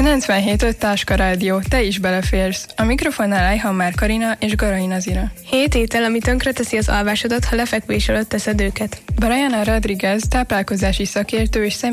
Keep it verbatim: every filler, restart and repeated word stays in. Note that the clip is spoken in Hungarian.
kilencvenhét öt Táska Rádió, te is beleférsz. A mikrofonnál Ejhammár Karina és Garai Nazira. Hét étel, ami tönkreteszi az alvásodat, ha lefekvés előtt teszed őket. Brianna Rodriguez táplálkozási szakértő és